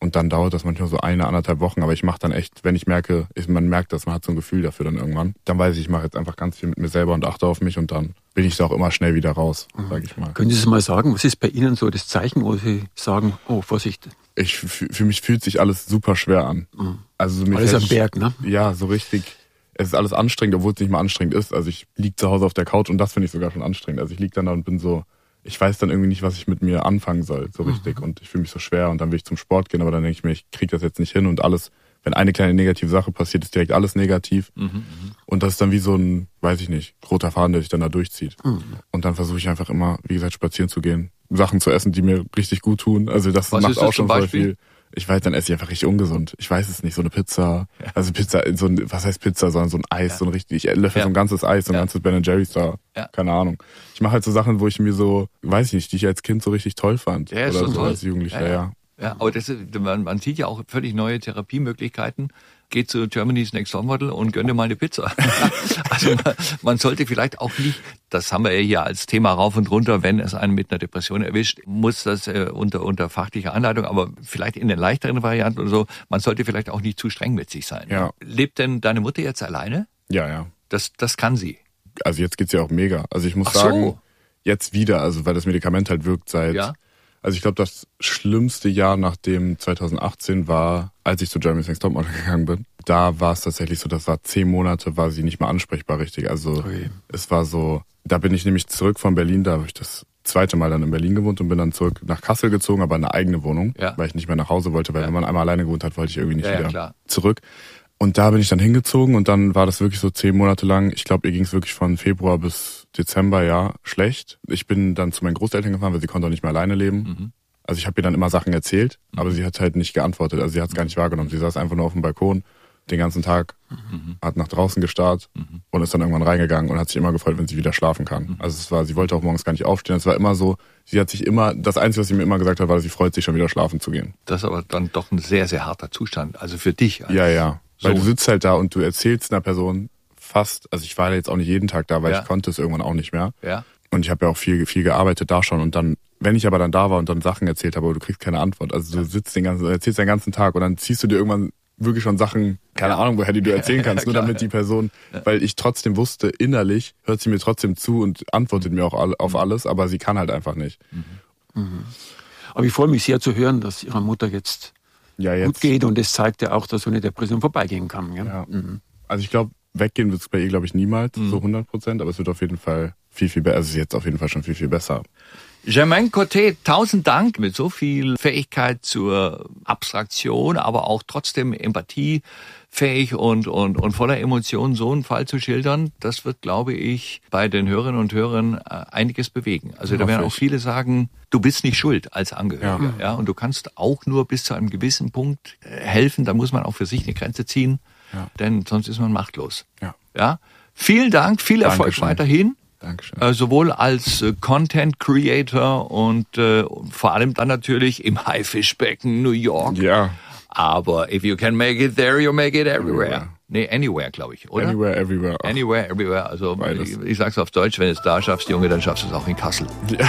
Und dann dauert das manchmal so eine, anderthalb Wochen. Aber ich mache dann echt, wenn ich merke, ich, man merkt das, man hat so ein Gefühl dafür dann irgendwann, dann weiß ich, ich mache jetzt einfach ganz viel mit mir selber und achte auf mich und dann bin ich da auch immer schnell wieder raus, mhm. sage ich mal. Können Sie es mal sagen, was ist bei Ihnen so das Zeichen, wo Sie sagen, oh, Vorsicht? Ich, für mich fühlt sich alles super schwer an. Mhm. Also mir alles am Berg, ne? Ja, so richtig. Es ist alles anstrengend, obwohl es nicht mal anstrengend ist. Also ich liege zu Hause auf der Couch und das finde ich sogar schon anstrengend. Also ich liege dann da und bin so, ich weiß dann irgendwie nicht, was ich mit mir anfangen soll, so richtig. Mhm. Und ich fühle mich so schwer und dann will ich zum Sport gehen, aber dann denke ich mir, ich kriege das jetzt nicht hin und alles, wenn eine kleine negative Sache passiert, ist direkt alles negativ. Mhm, und das ist dann wie so ein, weiß ich nicht, roter Faden, der sich dann da durchzieht. Mhm. Und dann versuche ich einfach immer, wie gesagt, spazieren zu gehen, Sachen zu essen, die mir richtig gut tun. Also das was macht auch schon voll viel. Ich weiß, dann esse ich einfach richtig ungesund. Ich weiß es nicht, so eine Pizza, ja. also Pizza, so ein, was heißt Pizza, sondern so ein Eis, ja. so ein richtig, ich löffel ja. so ein ganzes Eis, so ein ja. ganzes Ben and Jerry's da, ja. keine Ahnung. Ich mache halt so Sachen, wo ich mir so, weiß ich nicht, die ich als Kind so richtig toll fand. Ja, oder so, so toll. als Jugendlicher, ja. ja. Ja, aber das ist, man, man sieht ja auch völlig neue Therapiemöglichkeiten. Geht zu Germany's Next Topmodel und gönn dir mal eine Pizza. Also man, man sollte vielleicht auch nicht, das haben wir ja hier als Thema rauf und runter, wenn es einen mit einer Depression erwischt, muss das äh, unter unter fachlicher Anleitung, aber vielleicht in den leichteren Varianten oder so, man sollte vielleicht auch nicht zu streng mit sich sein. Ja. Lebt denn deine Mutter jetzt alleine? Ja, ja. Das, das kann sie. Also jetzt geht's ja auch mega. Also ich muss Ach sagen, so. jetzt wieder, also weil das Medikament halt wirkt seit... Ja. Also ich glaube, das schlimmste Jahr nach dem zwanzig achtzehn war, als ich zu Germany's Next Topmodel gegangen bin. Da war es tatsächlich so, das war zehn Monate, war sie nicht mehr ansprechbar richtig. Also okay. es war so, da bin ich nämlich zurück von Berlin, da habe ich das zweite Mal dann in Berlin gewohnt und bin dann zurück nach Kassel gezogen, aber in eine eigene Wohnung, ja. weil ich nicht mehr nach Hause wollte, weil ja. wenn man einmal alleine gewohnt hat, wollte ich irgendwie nicht ja, wieder ja, zurück. Und da bin ich dann hingezogen und dann war das wirklich so zehn Monate lang. Ich glaube, ihr ging es wirklich von Februar bis Dezember, ja, schlecht. Ich bin dann zu meinen Großeltern gefahren, weil sie konnte auch nicht mehr alleine leben. Mhm. Also ich habe ihr dann immer Sachen erzählt, mhm. aber sie hat halt nicht geantwortet. Also sie hat es gar nicht wahrgenommen. Sie saß einfach nur auf dem Balkon den ganzen Tag, mhm. hat nach draußen gestarrt mhm. und ist dann irgendwann reingegangen und hat sich immer gefreut, wenn sie wieder schlafen kann. Mhm. Also es war, sie wollte auch morgens gar nicht aufstehen. Es war immer so, sie hat sich immer, das Einzige, was sie mir immer gesagt hat, war, sie freut sich schon wieder schlafen zu gehen. Das ist aber dann doch ein sehr, sehr harter Zustand. Also für dich. Ja, ja. Weil so. Du sitzt halt da und du erzählst einer Person fast, also ich war jetzt auch nicht jeden Tag da, weil ja. ich konnte es irgendwann auch nicht mehr. Ja. Und ich habe ja auch viel, viel gearbeitet da schon und dann, wenn ich aber dann da war und dann Sachen erzählt habe, aber du kriegst keine Antwort. Also du sitzt den ganzen, erzählst den ganzen Tag und dann ziehst du dir irgendwann wirklich schon Sachen, keine ja. Ahnung, woher die du erzählen kannst, ja, nur damit die Person, ja. weil ich trotzdem wusste, innerlich hört sie mir trotzdem zu und antwortet mir auch auf alles, aber sie kann halt einfach nicht. Mhm. Mhm. Aber ich freue mich sehr zu hören, dass Ihrer Mutter jetzt, ja, jetzt gut geht und es zeigt ja auch, dass so eine Depression vorbeigehen kann. Ja? Ja. Mhm. Also ich glaube, weggehen wird es bei ihr, glaube ich, niemals, mhm. so hundert Prozent, aber es wird auf jeden Fall viel, viel besser, also es ist jetzt auf jeden Fall schon viel, viel besser. Germain Coté, tausend Dank mit so viel Fähigkeit zur Abstraktion, aber auch trotzdem empathiefähig und, und, und voller Emotionen so einen Fall zu schildern. Das wird, glaube ich, bei den Hörerinnen und Hörern einiges bewegen. Also da werden auch viele sagen, du bist nicht schuld als Angehöriger. Ja. Ja, und du kannst auch nur bis zu einem gewissen Punkt helfen. Da muss man auch für sich eine Grenze ziehen, ja. denn sonst ist man machtlos. Ja. Ja? Vielen Dank, viel Erfolg Dankeschön. Weiterhin. Dankeschön. Äh, sowohl als äh, Content Creator und äh, vor allem dann natürlich im Haifischbecken New York. Ja. Aber if you can make it there, you make it everywhere. everywhere. Nee, anywhere, glaube ich, oder? Anywhere, everywhere. Ach. Anywhere, everywhere. Also ich, ich sag's auf Deutsch, wenn du es da schaffst, Junge, dann schaffst du es auch in Kassel. Ja.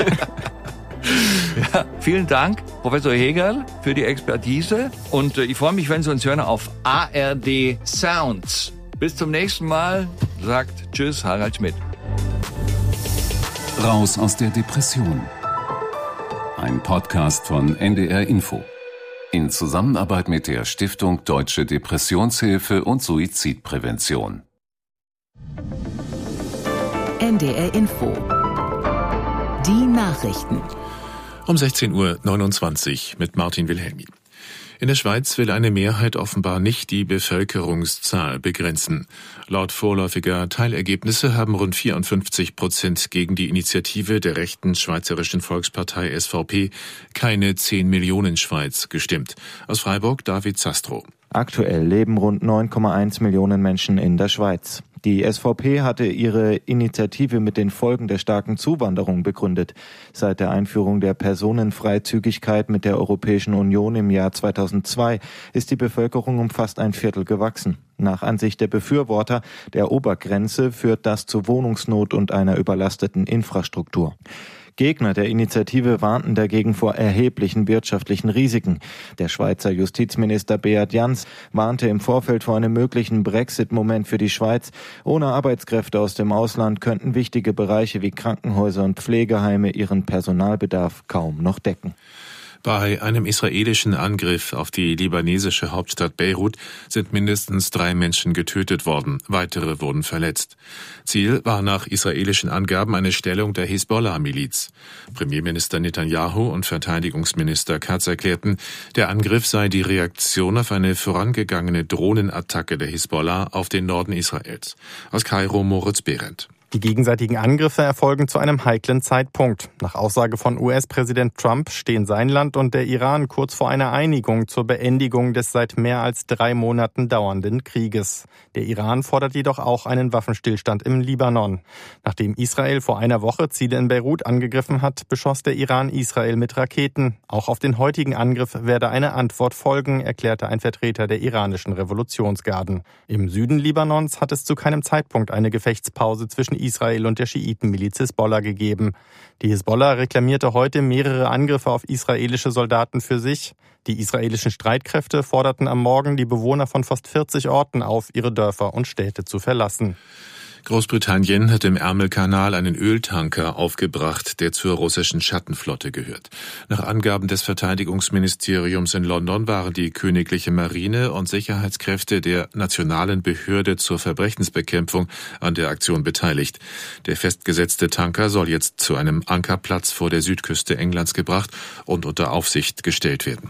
Ja, vielen Dank, Professor Hegerl, für die Expertise. Und äh, ich freue mich, wenn Sie uns hören auf A R D Sounds. Bis zum nächsten Mal. Sagt Tschüss, Harald Schmidt. Raus aus der Depression. Ein Podcast von N D R Info. In Zusammenarbeit mit der Stiftung Deutsche Depressionshilfe und Suizidprävention. N D R Info. Die Nachrichten. Um sechzehn Uhr neunundzwanzig mit Martin Wilhelmi. In der Schweiz will eine Mehrheit offenbar nicht die Bevölkerungszahl begrenzen. Laut vorläufiger Teilergebnisse haben rund vierundfünfzig Prozent gegen die Initiative der rechten Schweizerischen Volkspartei S V P keine zehn Millionen Schweiz gestimmt. Aus Freiburg David Zastro. Aktuell leben rund neun Komma eins Millionen Menschen in der Schweiz. Die S V P hatte ihre Initiative mit den Folgen der starken Zuwanderung begründet. Seit der Einführung der Personenfreizügigkeit mit der Europäischen Union im Jahr zweitausendzwei ist die Bevölkerung um fast ein Viertel gewachsen. Nach Ansicht der Befürworter der Obergrenze führt das zu Wohnungsnot und einer überlasteten Infrastruktur. Gegner der Initiative warnten dagegen vor erheblichen wirtschaftlichen Risiken. Der Schweizer Justizminister Beat Jans warnte im Vorfeld vor einem möglichen Brexit-Moment für die Schweiz. Ohne Arbeitskräfte aus dem Ausland könnten wichtige Bereiche wie Krankenhäuser und Pflegeheime ihren Personalbedarf kaum noch decken. Bei einem israelischen Angriff auf die libanesische Hauptstadt Beirut sind mindestens drei Menschen getötet worden, weitere wurden verletzt. Ziel war nach israelischen Angaben eine Stellung der Hisbollah-Miliz. Premierminister Netanyahu und Verteidigungsminister Katz erklärten, der Angriff sei die Reaktion auf eine vorangegangene Drohnenattacke der Hisbollah auf den Norden Israels. Aus Kairo Moritz Behrendt. Die gegenseitigen Angriffe erfolgen zu einem heiklen Zeitpunkt. Nach Aussage von U S-Präsident Trump stehen sein Land und der Iran kurz vor einer Einigung zur Beendigung des seit mehr als drei Monaten dauernden Krieges. Der Iran fordert jedoch auch einen Waffenstillstand im Libanon. Nachdem Israel vor einer Woche Ziele in Beirut angegriffen hat, beschoss der Iran Israel mit Raketen. Auch auf den heutigen Angriff werde eine Antwort folgen, erklärte ein Vertreter der iranischen Revolutionsgarden. Im Süden Libanons hat es zu keinem Zeitpunkt eine Gefechtspause zwischen Israel und der Schiitenmiliz Hisbollah gegeben. Die Hisbollah reklamierte heute mehrere Angriffe auf israelische Soldaten für sich. Die israelischen Streitkräfte forderten am Morgen die Bewohner von fast vierzig Orten auf, ihre Dörfer und Städte zu verlassen. Großbritannien hat im Ärmelkanal einen Öltanker aufgebracht, der zur russischen Schattenflotte gehört. Nach Angaben des Verteidigungsministeriums in London waren die königliche Marine und Sicherheitskräfte der Nationalen Behörde zur Verbrechensbekämpfung an der Aktion beteiligt. Der festgesetzte Tanker soll jetzt zu einem Ankerplatz vor der Südküste Englands gebracht und unter Aufsicht gestellt werden.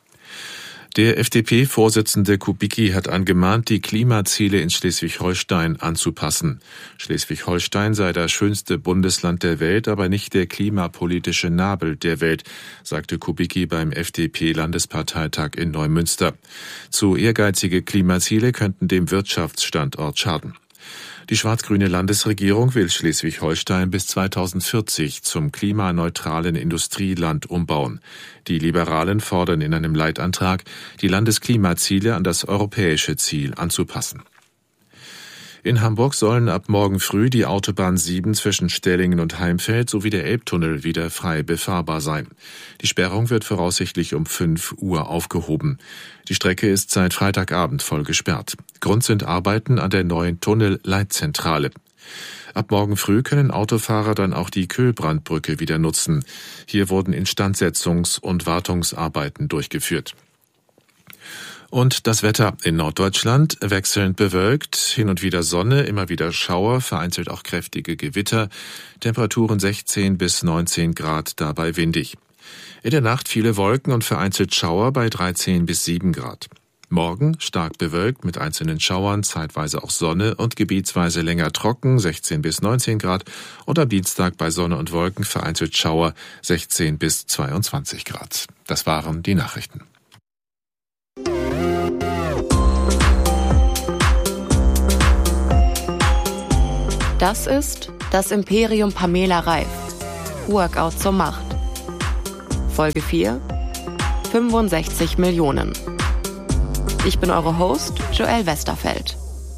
Der F D P-Vorsitzende Kubicki hat angemahnt, die Klimaziele in Schleswig-Holstein anzupassen. Schleswig-Holstein sei das schönste Bundesland der Welt, aber nicht der klimapolitische Nabel der Welt, sagte Kubicki beim F D P-Landesparteitag in Neumünster. Zu ehrgeizige Klimaziele könnten dem Wirtschaftsstandort schaden. Die schwarz-grüne Landesregierung will Schleswig-Holstein bis zweitausendvierzig zum klimaneutralen Industrieland umbauen. Die Liberalen fordern in einem Leitantrag, die Landesklimaziele an das europäische Ziel anzupassen. In Hamburg sollen ab morgen früh die Autobahn sieben zwischen Stellingen und Heimfeld sowie der Elbtunnel wieder frei befahrbar sein. Die Sperrung wird voraussichtlich um fünf Uhr aufgehoben. Die Strecke ist seit Freitagabend voll gesperrt. Grund sind Arbeiten an der neuen Tunnelleitzentrale. Ab morgen früh können Autofahrer dann auch die Köhlbrandbrücke wieder nutzen. Hier wurden Instandsetzungs- und Wartungsarbeiten durchgeführt. Und das Wetter in Norddeutschland wechselnd bewölkt, hin und wieder Sonne, immer wieder Schauer, vereinzelt auch kräftige Gewitter, Temperaturen sechzehn bis neunzehn Grad, dabei windig. In der Nacht viele Wolken und vereinzelt Schauer bei dreizehn bis sieben Grad. Morgen stark bewölkt mit einzelnen Schauern, zeitweise auch Sonne und gebietsweise länger trocken, sechzehn bis neunzehn Grad. Und am Dienstag bei Sonne und Wolken vereinzelt Schauer, sechzehn bis zweiundzwanzig Grad. Das waren die Nachrichten. Das ist das Imperium Pamela Reif. Workout zur Macht. Folge vier. fünfundsechzig Millionen. Ich bin eure Host, Joelle Westerfeld.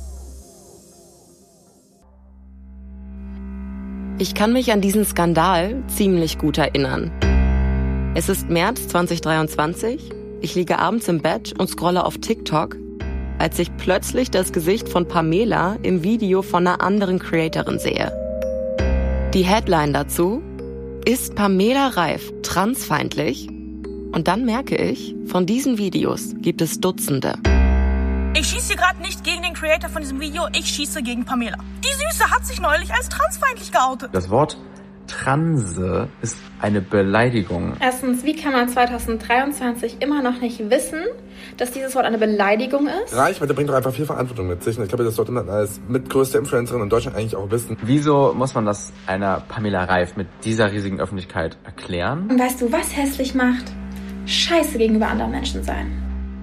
Ich kann mich an diesen Skandal ziemlich gut erinnern. Es ist März zweitausenddreiundzwanzig. Ich liege abends im Bett und scrolle auf TikTok, als ich plötzlich das Gesicht von Pamela im Video von einer anderen Creatorin sehe. Die Headline dazu: Ist Pamela Reif transfeindlich? Und dann merke ich, von diesen Videos gibt es Dutzende. Ich schieße gerade nicht gegen den Creator von diesem Video, ich schieße gegen Pamela. Die Süße hat sich neulich als transfeindlich geoutet. Das Wort Transe ist eine Beleidigung. Erstens, wie kann man zweitausenddreiundzwanzig immer noch nicht wissen, dass dieses Wort eine Beleidigung ist? Reichweite bringt doch einfach viel Verantwortung mit sich. Und ich glaube, das sollte man als mitgrößte Influencerin in Deutschland eigentlich auch wissen. Wieso muss man das einer Pamela Reif mit dieser riesigen Öffentlichkeit erklären? Und weißt du, was hässlich macht? Scheiße gegenüber anderen Menschen sein.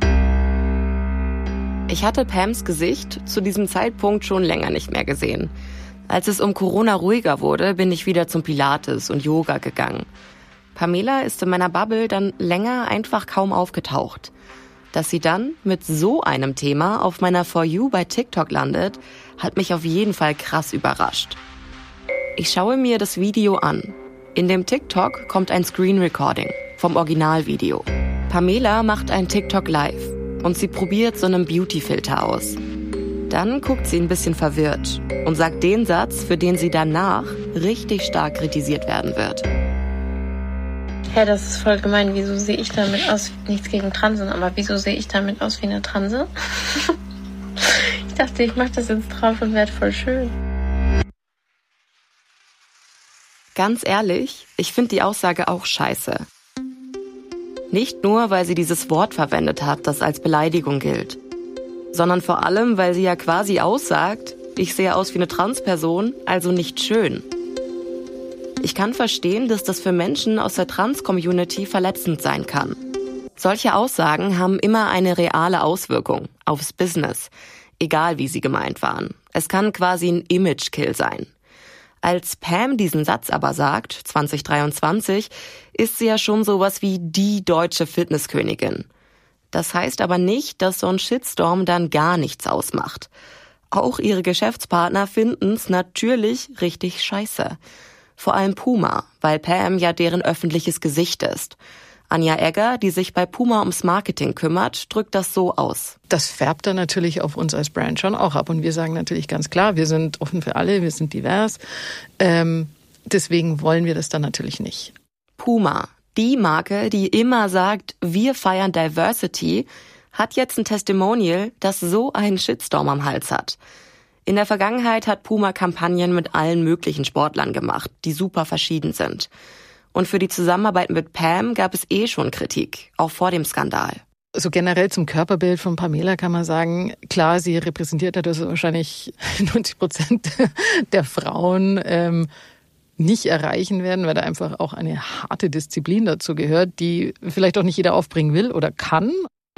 Ich hatte Pams Gesicht zu diesem Zeitpunkt schon länger nicht mehr gesehen. Als es um Corona ruhiger wurde, bin ich wieder zum Pilates und Yoga gegangen. Pamela ist in meiner Bubble dann länger einfach kaum aufgetaucht. Dass sie dann mit so einem Thema auf meiner For You bei TikTok landet, hat mich auf jeden Fall krass überrascht. Ich schaue mir das Video an In dem TikTok kommt ein Screen Recording vom Originalvideo. Pamela macht ein TikTok live und sie probiert so einen Beauty-Filter aus. Dann guckt sie ein bisschen verwirrt und sagt den Satz, für den sie danach richtig stark kritisiert werden wird. Hä, das ist voll gemein. Wieso sehe ich damit aus? Nichts gegen Transen, aber wieso sehe ich damit aus wie eine Transe? Ich dachte, ich mache das jetzt drauf und werde voll schön. Ganz ehrlich, ich finde die Aussage auch scheiße. Nicht nur, weil sie dieses Wort verwendet hat, das als Beleidigung gilt, sondern vor allem, weil sie ja quasi aussagt, ich sehe aus wie eine Transperson, also nicht schön. Ich kann verstehen, dass das für Menschen aus der Trans-Community verletzend sein kann. Solche Aussagen haben immer eine reale Auswirkung aufs Business, egal wie sie gemeint waren. Es kann quasi ein Image-Kill sein. Als Pam diesen Satz aber sagt, zwanzig dreiundzwanzig, ist sie ja schon sowas wie die deutsche Fitnesskönigin. Das heißt aber nicht, dass so ein Shitstorm dann gar nichts ausmacht. Auch ihre Geschäftspartner finden's natürlich richtig scheiße. Vor allem Puma, weil Pam ja deren öffentliches Gesicht ist. Anja Egger, die sich bei Puma ums Marketing kümmert, drückt das so aus. Das färbt dann natürlich auf uns als Brand schon auch ab. Und wir sagen natürlich ganz klar, wir sind offen für alle, wir sind divers. Ähm, deswegen wollen wir das dann natürlich nicht. Puma, die Marke, die immer sagt, wir feiern Diversity, hat jetzt ein Testimonial, das so einen Shitstorm am Hals hat. In der Vergangenheit hat Puma Kampagnen mit allen möglichen Sportlern gemacht, die super verschieden sind. Und für die Zusammenarbeit mit Pam gab es eh schon Kritik, auch vor dem Skandal. So generell zum Körperbild von Pamela kann man sagen, klar, sie repräsentiert hat also wahrscheinlich neunzig Prozent der Frauen ähm, nicht erreichen werden, weil da einfach auch eine harte Disziplin dazu gehört, die vielleicht auch nicht jeder aufbringen will oder kann.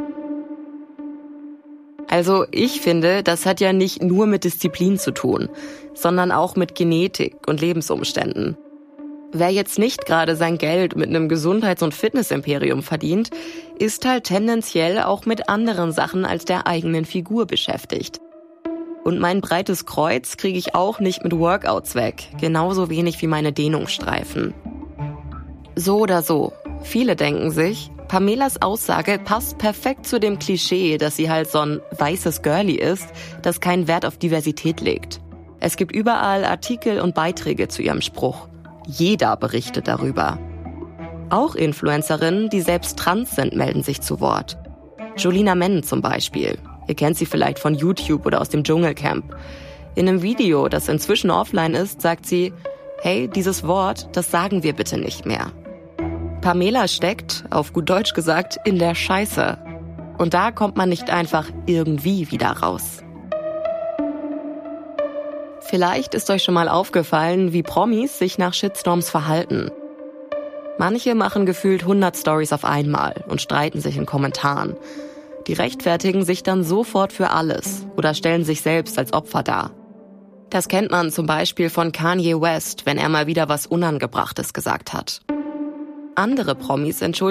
Also ich finde, das hat ja nicht nur mit Disziplin zu tun, sondern auch mit Genetik und Lebensumständen. Wer jetzt nicht gerade sein Geld mit einem Gesundheits- und Fitnessimperium verdient, ist halt tendenziell auch mit anderen Sachen als der eigenen Figur beschäftigt. Und mein breites Kreuz kriege ich auch nicht mit Workouts weg, genauso wenig wie meine Dehnungsstreifen. So oder so, viele denken sich, Pamelas Aussage passt perfekt zu dem Klischee, dass sie halt so ein weißes Girlie ist, das keinen Wert auf Diversität legt. Es gibt überall Artikel und Beiträge zu ihrem Spruch. Jeder berichtet darüber. Auch Influencerinnen, die selbst trans sind, melden sich zu Wort. Jolina Men zum Beispiel. Ihr kennt sie vielleicht von YouTube oder aus dem Dschungelcamp. In einem Video, das inzwischen offline ist, sagt sie, hey, dieses Wort, das sagen wir bitte nicht mehr. Pamela steckt, auf gut Deutsch gesagt, in der Scheiße. Und da kommt man nicht einfach irgendwie wieder raus. Vielleicht ist euch schon mal aufgefallen, wie Promis sich nach Shitstorms verhalten. Manche machen gefühlt hundert Stories auf einmal und streiten sich in Kommentaren. Die rechtfertigen sich dann sofort für alles oder stellen sich selbst als Opfer dar. Das kennt man zum Beispiel von Kanye West, wenn er mal wieder was Unangebrachtes gesagt hat. Andere Promis entschuldigen